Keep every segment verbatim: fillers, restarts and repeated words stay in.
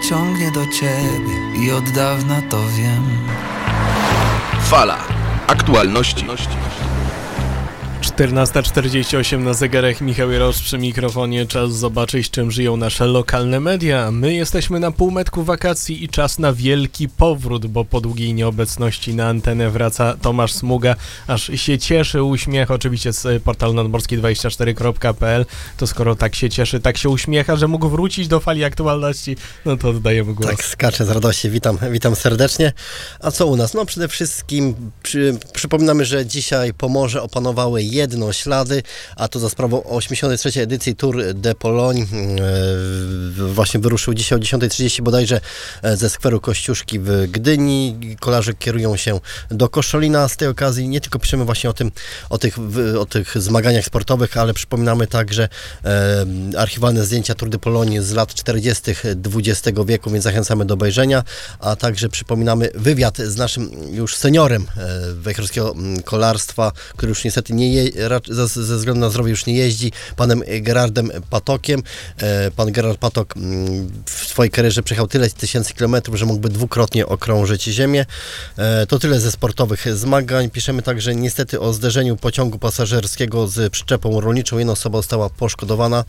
ciągnie do ciebie i od dawna to wiem. Fala. Aktualności. czternasta czterdzieści osiem na zegarach, Michał Jarosz przy mikrofonie. Czas zobaczyć, czym żyją nasze lokalne media. My jesteśmy na półmetku wakacji i czas na wielki powrót, bo po długiej nieobecności na antenę wraca Tomasz Smuga. Aż się cieszy, uśmiech, oczywiście z portalu nadmorski dwadzieścia cztery kropka p l. To skoro tak się cieszy, tak się uśmiecha, że mógł wrócić do fali aktualności, no to oddajemy głos. Tak, skaczę z radości. Witam, witam serdecznie. A co u nas? No przede wszystkim przy, przypominamy, że dzisiaj Pomorze opanowały jednoślady, a to za sprawą osiemdziesiątej trzeciej edycji Tour de Pologne. Właśnie wyruszył dzisiaj o dziesiątej trzydzieści bodajże ze skweru Kościuszki w Gdyni. Kolarze kierują się do Koszalina. Z tej okazji nie tylko piszemy właśnie o tym, o tych, o tych zmaganiach sportowych, ale przypominamy także e, archiwalne zdjęcia Tour de Pologne z lat czterdziestych dwudziestego wieku, więc zachęcamy do obejrzenia, a także przypominamy wywiad z naszym już seniorem e, wejherowskiego kolarstwa, który już niestety nie je, ze, ze względu na zdrowie już nie jeździ, panem Gerardem Patokiem. Pan Gerard Patok w swojej karierze przejechał tyle tysięcy kilometrów, że mógłby dwukrotnie okrążyć Ziemię. To tyle ze sportowych zmagań. Piszemy także niestety o zderzeniu pociągu pasażerskiego z przyczepą rolniczą. Jedna osoba została poszkodowana,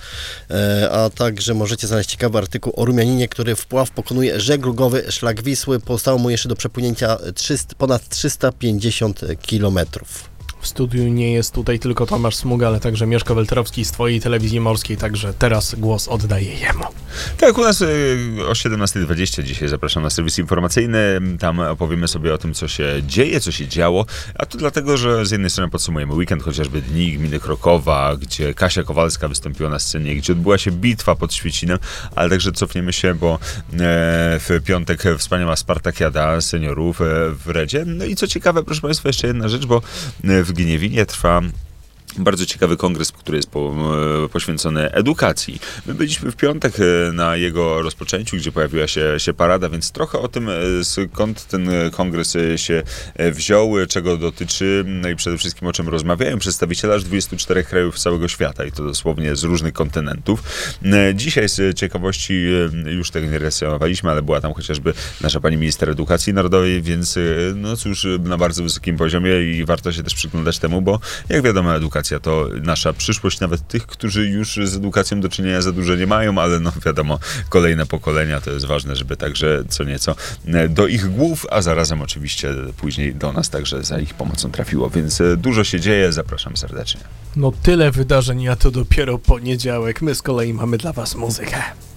a także możecie znaleźć ciekawy artykuł o Rumianinie, który wpław pokonuje żeglugowy szlak Wisły. Pozostało mu jeszcze do przepłynięcia trzysta, ponad trzysta pięćdziesiąt kilometrów. W studiu nie jest tutaj tylko Tomasz Smuga, ale także Mieszko Welterowski z twojej telewizji morskiej, także teraz głos oddaję jemu. Tak, u nas o siedemnasta dwadzieścia dzisiaj zapraszam na serwis informacyjny. Tam opowiemy sobie o tym, co się dzieje, co się działo, a to dlatego, że z jednej strony podsumujemy weekend, chociażby Dni Gminy Krokowa, gdzie Kasia Kowalska wystąpiła na scenie, gdzie odbyła się bitwa pod Świecinem, ale także cofniemy się, bo w piątek wspaniała Spartakiada seniorów w Redzie. No i co ciekawe, proszę Państwa, jeszcze jedna rzecz, bo w Gniewinie trwa bardzo ciekawy kongres, który jest po, e, poświęcony edukacji. My byliśmy w piątek e, na jego rozpoczęciu, gdzie pojawiła się, się parada, więc trochę o tym, e, skąd ten kongres e, się e, wziął, czego dotyczy, no i przede wszystkim o czym rozmawiają przedstawiciele aż dwudziestu czterech krajów całego świata i to dosłownie z różnych kontynentów. E, dzisiaj z ciekawości e, już tego nie relacjonowaliśmy, ale była tam chociażby nasza pani minister edukacji narodowej, więc e, no cóż, na bardzo wysokim poziomie i warto się też przyglądać temu, bo jak wiadomo, edukacja to nasza przyszłość, nawet tych, którzy już z edukacją do czynienia za dużo nie mają, ale no wiadomo, kolejne pokolenia to jest ważne, żeby także co nieco do ich głów, a zarazem oczywiście później do nas także za ich pomocą trafiło, więc dużo się dzieje, zapraszam serdecznie. No tyle wydarzeń, a to dopiero poniedziałek, my z kolei mamy dla was muzykę.